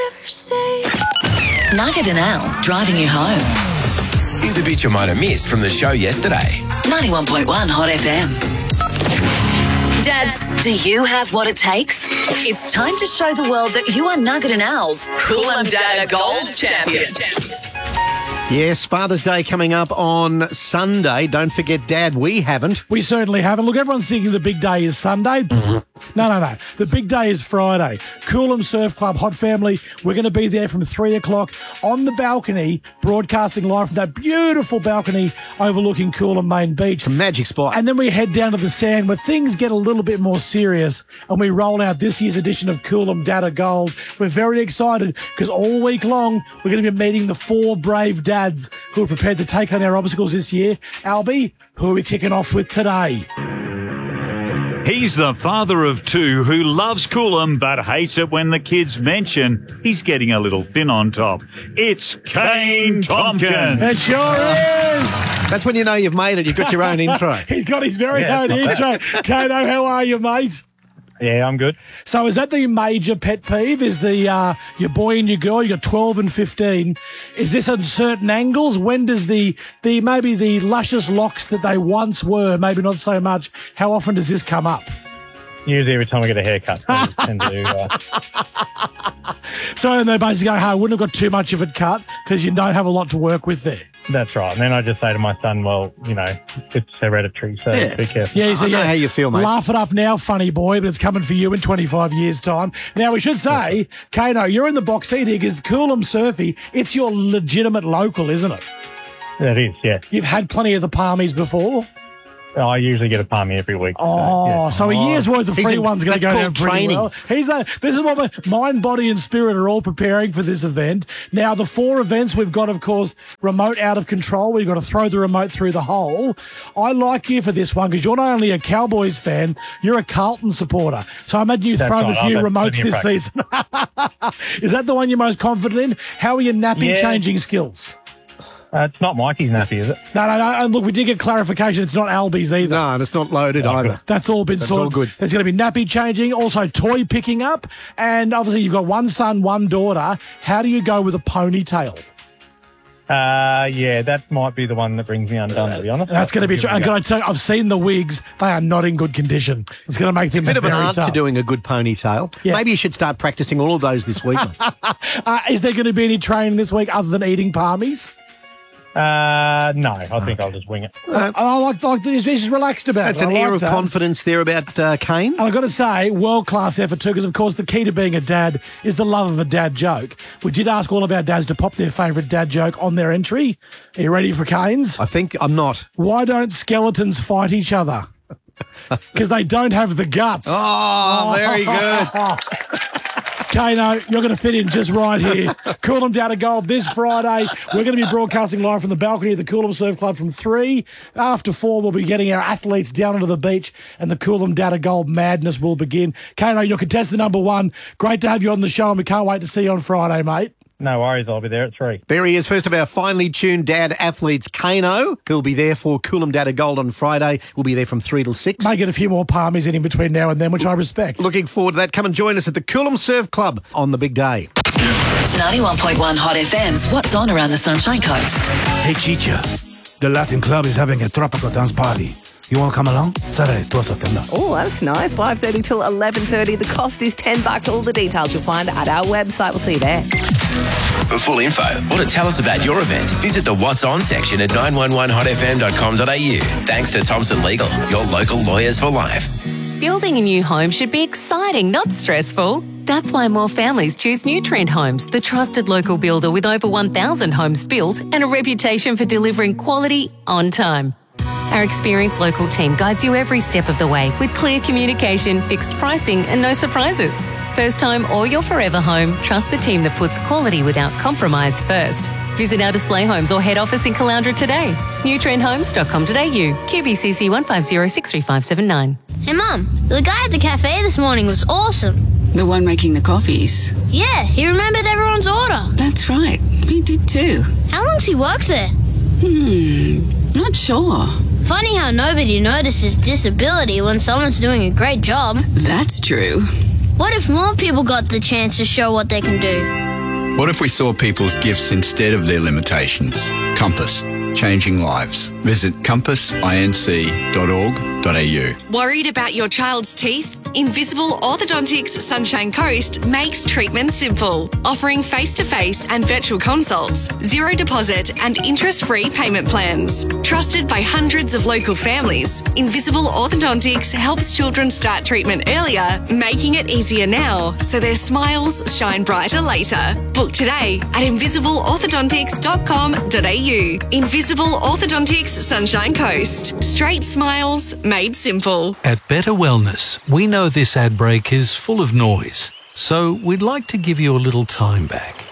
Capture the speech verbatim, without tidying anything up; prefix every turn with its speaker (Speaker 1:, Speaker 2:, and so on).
Speaker 1: ever say?
Speaker 2: Nugget and Al, driving you home.
Speaker 3: Here's a bit you might have missed from the show yesterday.
Speaker 2: ninety-one point one Hot F M. Dads, do you have what it takes? It's time to show the world that you are Nugget and Al's Coolum Data Gold Champion.
Speaker 4: Yes, Father's Day coming up on Sunday. Don't forget, Dad, we haven't.
Speaker 5: We certainly haven't. Look, everyone's thinking the big day is Sunday. No, no, no. The big day is Friday. Coolum Surf Club, Hot Family. We're going to be there from three o'clock on the balcony, broadcasting live from that beautiful balcony overlooking Coolum Main Beach.
Speaker 4: It's a magic spot.
Speaker 5: And then we head down to the sand where things get a little bit more serious and we roll out this year's edition of Coolum Data Gold. We're very excited because all week long we're going to be meeting the four brave dads who are prepared to take on our obstacles this year. Albie, who are we kicking off with today?
Speaker 6: He's the father of two who loves Coolum but hates it when the kids mention he's getting a little thin on top. It's Kane Tompkins.
Speaker 5: It sure is.
Speaker 4: That's when you know you've made it. You've got your own intro.
Speaker 5: He's got his very
Speaker 6: Yeah,
Speaker 5: own intro. Kano, how are you, mate?
Speaker 7: Yeah, I'm good.
Speaker 5: So is that the major pet peeve? Is the uh, your boy and your girl, you got twelve and fifteen, is this on certain angles? When does the, the maybe the luscious locks that they once were, maybe not so much, how often does this come up?
Speaker 7: Usually every time I get a haircut. I tend to, uh...
Speaker 5: So and they basically go, hey, I wouldn't have got too much of it cut because you don't have a lot to work with there.
Speaker 7: That's right. And then I just say to my son, well, you know, it's hereditary, so
Speaker 4: Yeah.
Speaker 7: be careful.
Speaker 5: Yeah, so
Speaker 4: I know
Speaker 5: yeah,
Speaker 4: how you feel, mate.
Speaker 5: Laugh it up now, funny boy, but it's coming for you in twenty-five years' time. Now, we should say, Kano, you're in the box seat here because Coolum Surfy, it's your legitimate local, isn't it?
Speaker 7: That is, yeah.
Speaker 5: You've had plenty of the palmies before.
Speaker 7: I usually get a palmy every week.
Speaker 5: Oh,
Speaker 7: yeah.
Speaker 5: so a year's worth of
Speaker 4: He's
Speaker 5: free
Speaker 4: in-
Speaker 5: one's going to
Speaker 4: that's
Speaker 5: go down
Speaker 4: called
Speaker 5: pretty
Speaker 4: training.
Speaker 5: well. He's a, this is what my mind, body and spirit are all preparing for this event. Now, the four events we've got, of course, remote out of control. We've got to throw the remote through the hole. I like you for this one because you're not only a Cowboys fan, you're a Carlton supporter. So I imagine you've
Speaker 7: That's
Speaker 5: thrown
Speaker 7: right.
Speaker 5: a few
Speaker 7: I've had
Speaker 5: remotes
Speaker 7: plenty of
Speaker 5: this
Speaker 7: practice.
Speaker 5: season. Is that the one you're most confident in? How are your nappy
Speaker 7: Yeah.
Speaker 5: changing skills?
Speaker 7: Uh, it's not Mikey's nappy, is it?
Speaker 5: No, no, no. And look, we did get clarification. It's not Albie's either.
Speaker 4: No, and it's not loaded
Speaker 7: Oh,
Speaker 4: either.
Speaker 7: good.
Speaker 5: That's all been
Speaker 4: That's
Speaker 5: sorted.
Speaker 4: all good.
Speaker 5: There's going to be nappy changing, also toy picking up, and obviously you've got one son, one daughter. How do you go with a ponytail?
Speaker 7: Uh, yeah, that might be the one that brings me undone, to be honest.
Speaker 5: That's going to be
Speaker 7: Give
Speaker 5: true.
Speaker 7: it a
Speaker 5: And
Speaker 7: go.
Speaker 5: can I tell you, I've seen the wigs. They are not in good condition. It's going to make them
Speaker 4: Bit of an
Speaker 5: very
Speaker 4: art
Speaker 5: tough.
Speaker 4: to doing a good ponytail.
Speaker 5: Yeah.
Speaker 4: Maybe you should start practicing all of those this week.
Speaker 5: Uh, is there going to be any training this week other than eating palmies?
Speaker 7: Uh, no, I think I'll just wing it.
Speaker 5: Uh, I like, like this. This is relaxed about
Speaker 4: That's
Speaker 5: it.
Speaker 4: an
Speaker 5: I
Speaker 4: air
Speaker 5: like
Speaker 4: of
Speaker 5: that.
Speaker 4: confidence there about uh, Kane.
Speaker 5: And I've got to say, world-class effort too, because, of course, the key to being a dad is the love of a dad joke. We did ask all of our dads to pop their favourite dad joke on their entry. Are you ready for Kane's?
Speaker 4: I think I'm not.
Speaker 5: Why don't skeletons fight each other? Because they don't have the guts.
Speaker 4: Oh, very good.
Speaker 5: Kano, you're going to fit in just right here. Coolum Data Gold this Friday. We're going to be broadcasting live from the balcony of the Coolum Surf Club from three. After four, we'll be getting our athletes down onto the beach and the Coolum Data Gold madness will begin. Kano, you're contestant number one. Great to have you on the show and we can't wait to see you on Friday, mate.
Speaker 7: No worries, I'll be there at three.
Speaker 4: There he is, first of our finely tuned dad athletes, Kano. He'll be there for Coolum Data Gold on Friday. We'll be there from three till six.
Speaker 5: May get a few more palmies in, in between now and then, which I respect.
Speaker 4: Looking forward to that. Come and join us at the Coolum Surf Club on the big day.
Speaker 2: ninety-one point one Hot F M's What's On Around the Sunshine Coast.
Speaker 8: Hey, Chicha, the Latin Club is having a tropical dance party. You want to come along? Saturday, twelve September.
Speaker 9: Oh, that's nice. five thirty till eleven thirty. The cost is ten bucks. All the details you'll find at our website. We'll see you there.
Speaker 3: For full info or to tell us about your event, visit the What's On section at nine one one hot f m dot com dot a u. Thanks to Thompson Legal, your local lawyers for life.
Speaker 10: Building a new home should be exciting, not stressful. That's why more families choose New Trend Homes, the trusted local builder with over one thousand homes built and a reputation for delivering quality on time. Our experienced local team guides you every step of the way with clear communication, fixed pricing and no surprises. First time or your forever home, trust the team that puts quality without compromise first. Visit our display homes or head office in Caloundra today. new trend homes dot com dot a u. Q B C C one five zero six three five seven nine.
Speaker 11: Hey Mum, the guy at the cafe this morning was awesome.
Speaker 12: The one making the coffees?
Speaker 11: Yeah, he remembered everyone's order.
Speaker 12: That's right, we did too.
Speaker 11: How long's he worked there?
Speaker 12: Hmm, not sure.
Speaker 11: Funny how nobody notices disability when someone's doing a great job.
Speaker 12: That's true.
Speaker 11: What if more people got the chance to show what they can do?
Speaker 1: What if we saw people's gifts instead of their limitations? Compass, changing lives. Visit compass inc dot org dot a u.
Speaker 13: Worried about your child's teeth? Invisible Orthodontics Sunshine Coast makes treatment simple, offering face-to-face and virtual consults, zero deposit and interest-free payment plans. Trusted by hundreds of local families, Invisible Orthodontics helps children start treatment earlier, making it easier now so their smiles shine brighter later. Book today at invisible orthodontics dot com dot a u. Invisible Orthodontics Sunshine Coast. Straight smiles made simple.
Speaker 14: At Better Wellness, we know this ad break is full of noise, so we'd like to give you a little time back.